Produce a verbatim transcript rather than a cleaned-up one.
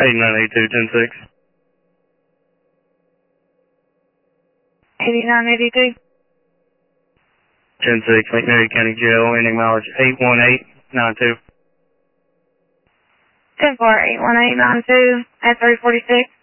eighty-nine eighty-two, ten six. eighty-nine eighty-two. ten six, McNairy County Jail, ending mileage eight one eight nine two. ten four, eight one eight nine two, at three forty-six.